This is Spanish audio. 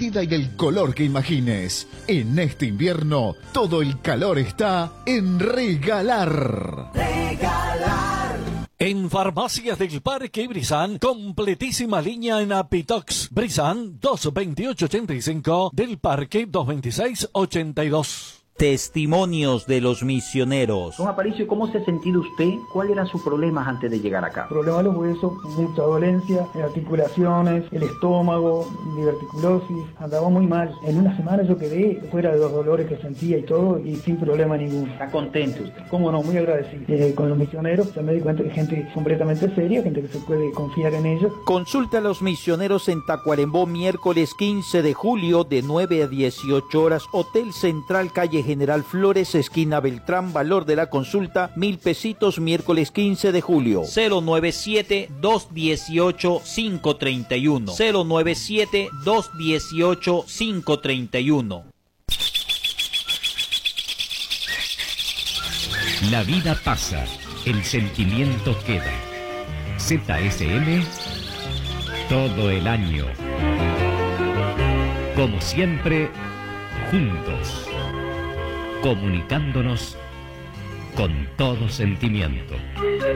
medida y el color que imagines. En este invierno, todo el calor está en regalar. En Farmacias del Parque Brisán, completísima línea en Apitox. Brisán, 228-85, del Parque 226-82. Testimonios de los misioneros. Don Aparicio, ¿cómo se ha sentido usted? ¿Cuáles eran sus problemas antes de llegar acá? Problemas de los huesos, mucha dolencia, articulaciones, el estómago, diverticulosis. Andaba muy mal. En una semana yo quedé fuera de los dolores que sentía y todo, y sin problema ninguno. ¿Está contento usted? Cómo no, muy agradecido. Con los misioneros ya me di cuenta que hay gente completamente seria, gente que se puede confiar en ellos. Consulta a los misioneros en Tacuarembó, miércoles 15 de julio, de 9 a 18 horas. Hotel Central, calle General Flores, esquina Beltrán. Valor de la consulta, 1,000 pesitos, miércoles 15 de julio. 097-218-531. 097-218-531. La vida pasa, el sentimiento queda. ZSM, todo el año. Como siempre, juntos, comunicándonos con todo sentimiento.